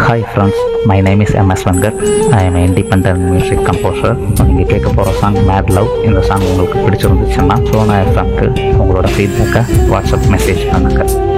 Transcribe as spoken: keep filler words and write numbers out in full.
Hi friends, my name is M S Vangar. I am an independent music composer. நீங்கள் கேட்க போகிற song mat love. இந்த song உங்களுக்கு பிடிச்சிருந்துச்சுன்னா சோனா எஃப்எம்க்கு உங்களோட ஃபீட்பேக்கை வாட்ஸ்அப் மெசேஜ் பண்ணுங்கள்.